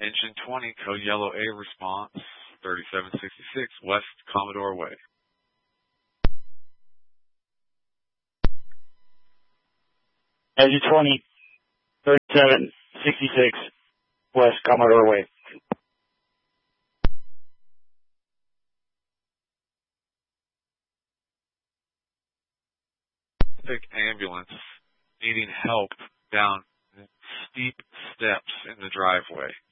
Engine 20, code yellow A response, 3766 West Commodore Way. Engine 20, 3766 West Commodore Way. Ambulance needing help down steep steps in the driveway.